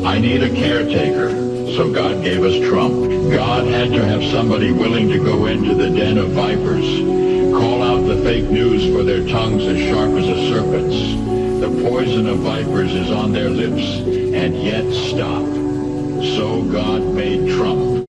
I need a caretaker, so God gave us Trump. God had to have somebody willing to go into the den of vipers, call out the fake news for their tongues as sharp as a serpent's. The poison of vipers is on their lips, and yet stop. So God made Trump.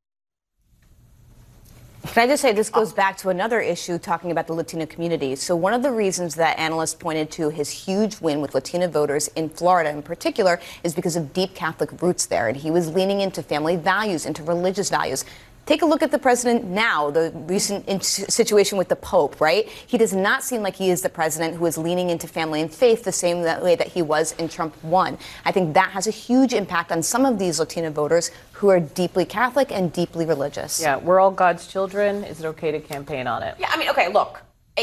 Can I just say this goes back to another issue talking about the Latino community. So one of the reasons that analysts pointed to his huge win with Latino voters in Florida in particular is because of deep Catholic roots there. And he was leaning into family values, into religious values. Take a look at the president now, the recent situation with the Pope, right? He does not seem like he is the president who is leaning into family and faith the same way that he was in Trump 1. I think that has a huge impact on some of these Latino voters who are deeply Catholic and deeply religious. Yeah, we're all God's children. Is it okay to campaign on it? Yeah, I mean, okay, look.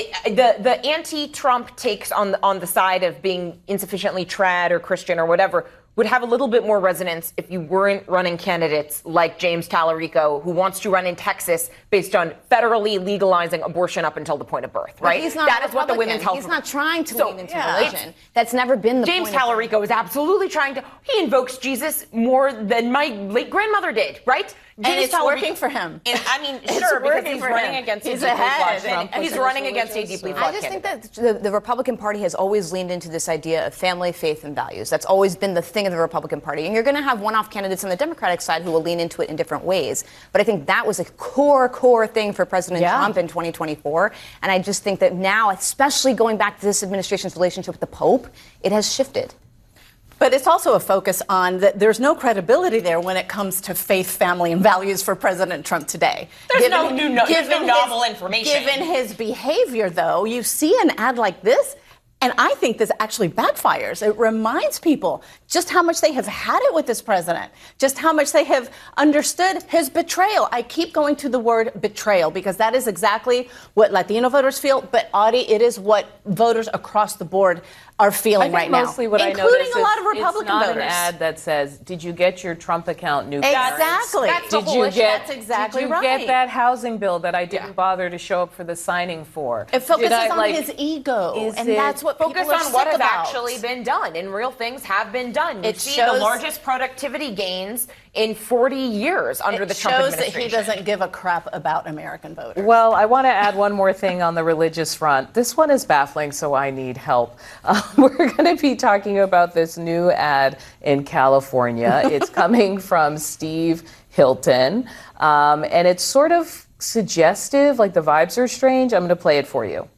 The anti-Trump takes on the side of being insufficiently trad or Christian or whatever would have a little bit more resonance if you weren't running candidates like James Tallarico, who wants to run in Texas based on federally legalizing abortion up until the point of birth, right? He's not that is what the Women's Health... He's not trying to lean into religion. That's never been the James point. Tallarico is absolutely trying to... He invokes Jesus more than my late grandmother did, right? And it's working for him. And, I mean, sure, because he's running against he's a ahead. He's running against a deeply flawed I just think that the Republican Party has always leaned into this idea of family, faith, and values. That's always been the thing of the Republican Party. And you're going to have one-off candidates on the Democratic side who will lean into it in different ways. But I think that was a core thing for President Trump in 2024. And I just think that now, especially going back to this administration's relationship with the Pope, it has shifted. But it's also a focus on that there's no credibility there when it comes to faith, family, and values for President Trump today. There's no novel information. Given his behavior, though, you see an ad like this, and I think this actually backfires. It reminds people just how much they have had it with this president, just how much they have understood his betrayal. I keep going to the word betrayal because that is exactly what Latino voters feel. But, Audie, it is what voters across the board are feeling right now. Mostly what including a lot of Republican voters. It's not an ad that says, did you get your Trump account new Exactly. That's the whole issue. That's exactly right. Did you get that housing bill that I didn't bother to show up for the signing for? It focuses on his ego, and that's what focus people are on what sick has about. actually been done, and real things have been done. It see shows the largest productivity gains in 40 years under the Trump administration. It shows that he doesn't give a crap about American voters. Well, I want to add one more thing on the religious front. This one is baffling, so I need help. We're going to be talking about this new ad in California. It's coming from Steve Hilton, and it's sort of suggestive, like the vibes are strange. I'm going to play it for you.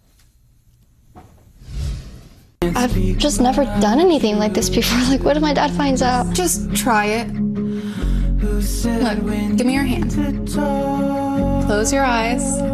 I've just never done anything like this before. Like, what if my dad finds out? Just try it. Look, give me your hand. Close your eyes.